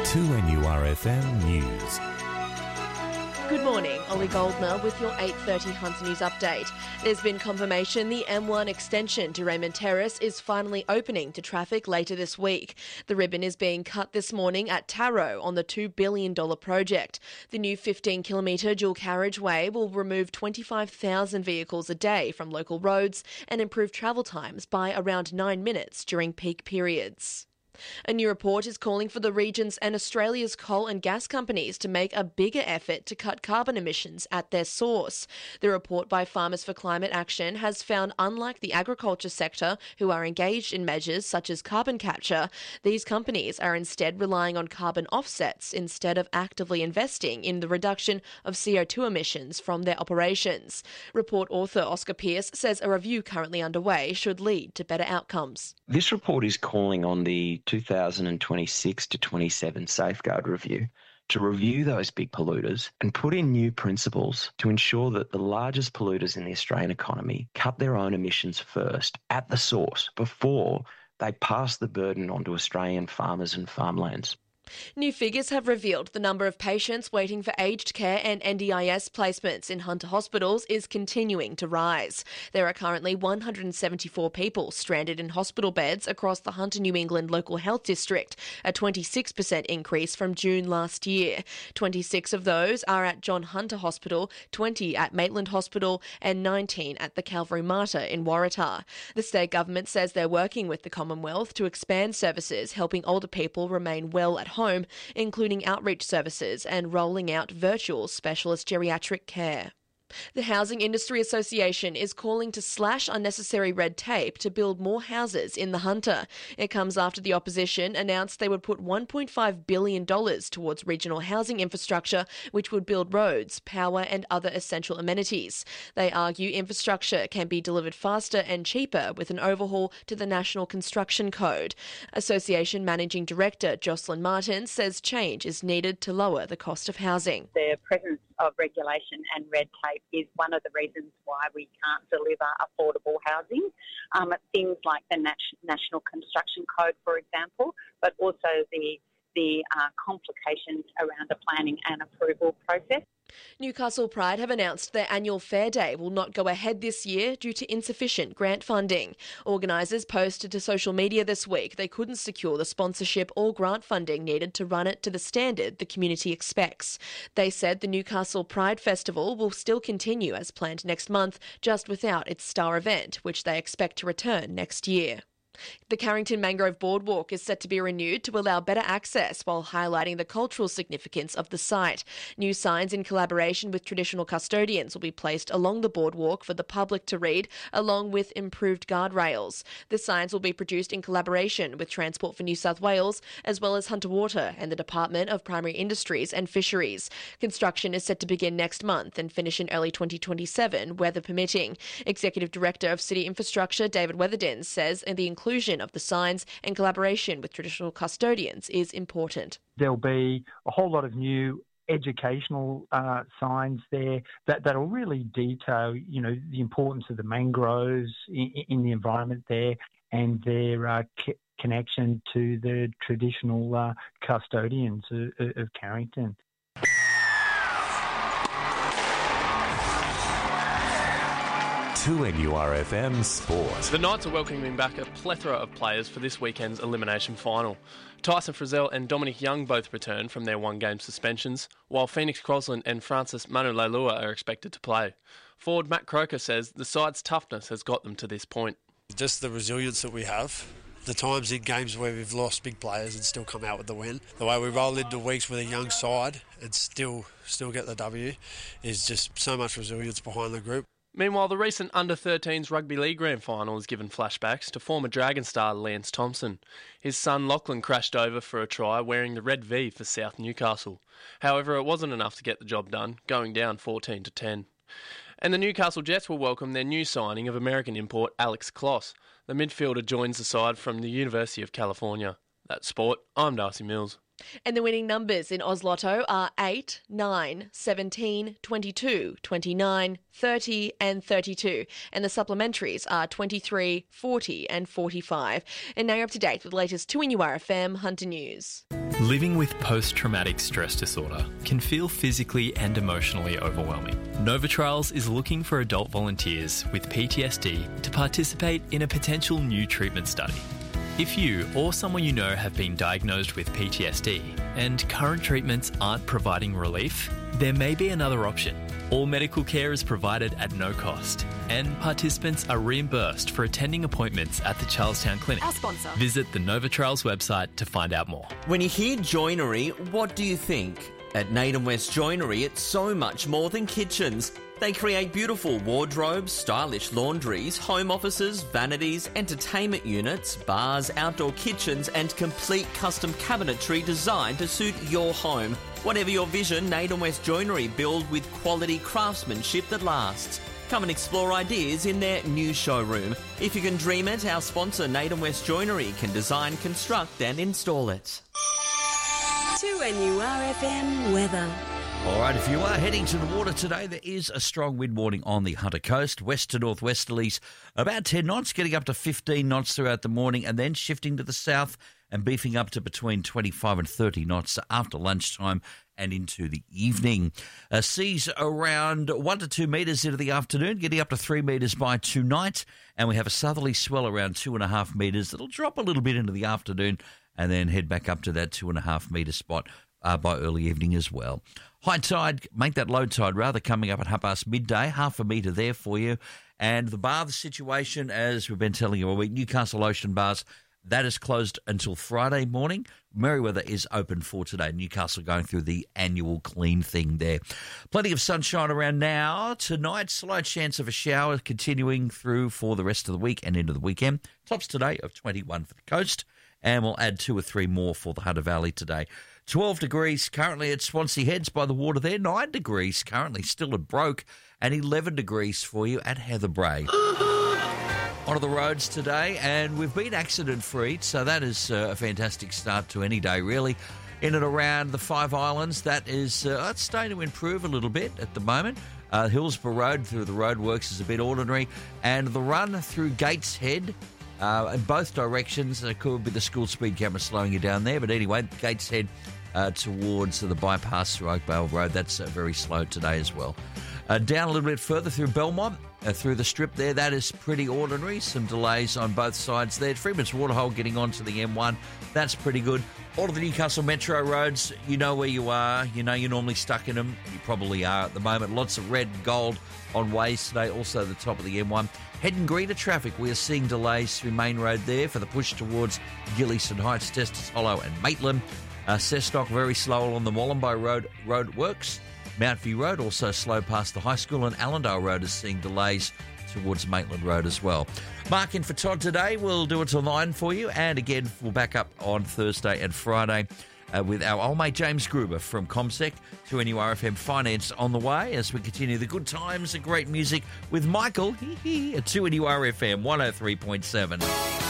2NURFM News. Good morning, Ollie Goldner with your 8:30 Hunter News update. There's been confirmation the M1 extension to Raymond Terrace is finally opening to traffic later this week. The ribbon is being cut this morning at Tarot on the $2 billion project. The new 15-kilometre dual carriageway will remove 25,000 vehicles a day from local roads and improve travel times by around 9 minutes during peak periods. A new report is calling for the region's and Australia's coal and gas companies to make a bigger effort to cut carbon emissions at their source. The report by Farmers for Climate Action has found, unlike the agriculture sector, who are engaged in measures such as carbon capture, these companies are instead relying on carbon offsets instead of actively investing in the reduction of CO2 emissions from their operations. Report author Oscar Pearce says a review currently underway should lead to better outcomes. This report is calling on the 2026 to 27 Safeguard Review to review those big polluters and put in new principles to ensure that the largest polluters in the Australian economy cut their own emissions first at the source before they pass the burden onto Australian farmers and farmlands. New figures have revealed the number of patients waiting for aged care and NDIS placements in Hunter hospitals is continuing to rise. There are currently 174 people stranded in hospital beds across the Hunter New England Local Health District, a 26% increase from June last year. 26 of those are at John Hunter Hospital, 20 at Maitland Hospital and 19 at the Calvary Mater in Waratah. The state government says they're working with the Commonwealth to expand services helping older people remain well at home, including outreach services and rolling out virtual specialist geriatric care. The Housing Industry Association is calling to slash unnecessary red tape to build more houses in the Hunter. It comes after the opposition announced they would put $1.5 billion towards regional housing infrastructure, which would build roads, power and other essential amenities. They argue infrastructure can be delivered faster and cheaper with an overhaul to the National Construction Code. Association Managing Director Jocelyn Martin says change is needed to lower the cost of housing. The presence of regulation and red tape is one of the reasons why we can't deliver affordable housing. Things like the National Construction Code, for example, but also the complications around the planning and approval process. Newcastle Pride have announced their annual Fair Day will not go ahead this year due to insufficient grant funding. Organisers posted to social media this week they couldn't secure the sponsorship or grant funding needed to run it to the standard the community expects. They said the Newcastle Pride Festival will still continue as planned next month, just without its star event, which they expect to return next year. The Carrington Mangrove Boardwalk is set to be renewed to allow better access while highlighting the cultural significance of the site. New signs in collaboration with traditional custodians will be placed along the boardwalk for the public to read, along with improved guardrails. The signs will be produced in collaboration with Transport for New South Wales, as well as Hunter Water and the Department of Primary Industries and Fisheries. Construction is set to begin next month and finish in early 2027, weather permitting. Executive Director of City Infrastructure David Weatherden says the inclusion of the signs and collaboration with traditional custodians is important. There'll be a whole lot of new educational signs there that'll really detail, the importance of the mangroves in the environment there and their connection to the traditional custodians of Carrington. NURFM Sport. The Knights are welcoming back a plethora of players for this weekend's elimination final. Tyson Frizzell and Dominic Young both return from their one-game suspensions, while Phoenix Crosland and Francis Manu-Leilua are expected to play. Forward Matt Croker says the side's toughness has got them to this point. Just the resilience that we have. The times in games where we've lost big players and still come out with the win. The way we roll into weeks with a young side and still get the W is just so much resilience behind the group. Meanwhile, the recent Under-13s Rugby League Grand Final has given flashbacks to former Dragon star Lance Thompson. His son Lachlan crashed over for a try wearing the red V for South Newcastle. However, it wasn't enough to get the job done, going down 14-10. And the Newcastle Jets will welcome their new signing of American import Alex Kloss. The midfielder joins the side from the University of California. That's sport. I'm Darcy Mills. And the winning numbers in Oz Lotto are 8, 9, 17, 22, 29, 30 and 32. And the supplementaries are 23, 40 and 45. And now you're up to date with the latest 2NURFM Hunter News. Living with post-traumatic stress disorder can feel physically and emotionally overwhelming. Novatrials is looking for adult volunteers with PTSD to participate in a potential new treatment study. If you or someone you know have been diagnosed with PTSD and current treatments aren't providing relief, there may be another option. All medical care is provided at no cost, and participants are reimbursed for attending appointments at the Charlestown Clinic. Our sponsor. Visit the Novatrials website to find out more. When you hear joinery, what do you think? At Naden West Joinery, it's so much more than kitchens. They create beautiful wardrobes, stylish laundries, home offices, vanities, entertainment units, bars, outdoor kitchens, and complete custom cabinetry designed to suit your home. Whatever your vision, Naden West Joinery build with quality craftsmanship that lasts. Come and explore ideas in their new showroom. If you can dream it, our sponsor Naden West Joinery can design, construct and install it. 2NURFM weather. All right, if you are heading to the water today, there is a strong wind warning on the Hunter Coast. West to northwesterlies, about 10 knots, getting up to 15 knots throughout the morning, and then shifting to the south and beefing up to between 25 and 30 knots after lunchtime and into the evening. Seas around 1 to 2 metres into the afternoon, getting up to 3 metres by tonight, and we have a southerly swell around 2.5 metres. It'll drop a little bit into the afternoon and then head back up to that 2.5 metre spot by early evening as well. High tide, make that low tide rather, coming up at midday, 0.5 metre there for you. And the bar, the situation, as we've been telling you all week, Newcastle Ocean Bars, that is closed until Friday morning. Merewether is open for today. Newcastle going through the annual clean thing there. Plenty of sunshine around now. Tonight, slight chance of a shower continuing through for the rest of the week and into the weekend. Tops today of 21 for the coast, and we'll add 2 or 3 more for the Hunter Valley today. 12 degrees currently at Swansea Heads by the water there. 9 degrees currently still at Broke, and 11 degrees for you at Heatherbrae. On the roads today, and we've been accident-free, so that is a fantastic start to any day, really. In and around the Five Islands, that is it's starting to improve a little bit at the moment. Hillsborough Road through the roadworks is a bit ordinary, and the run through Gateshead in both directions, there could be the school speed camera slowing you down there, but anyway, Gateshead towards the bypass through Oakvale Road, that's very slow today as well. Down a little bit further through Belmont, through the strip there, that is pretty ordinary. Some delays on both sides there. Freeman's Waterhole getting onto the M1, that's pretty good. All of the Newcastle Metro roads, you know where you are. You know you're normally stuck in them. You probably are at the moment. Lots of red and gold on ways today, also the top of the M1. Heading greener traffic, we are seeing delays through Main Road there for the push towards Gillieston Heights, Testus Hollow and Maitland. Cessnock very slow on the Wollombi Road works. Mount View Road also slow past the high school, and Allendale Road is seeing delays towards Maitland Road as well. Mark in for Todd today. We'll do it till 9 for you, and again we'll back up on Thursday and Friday with our old mate James Gruber from ComSec. 2NURFM Finance on the way as we continue the good times and great music with Michael at 2NURFM 103.7.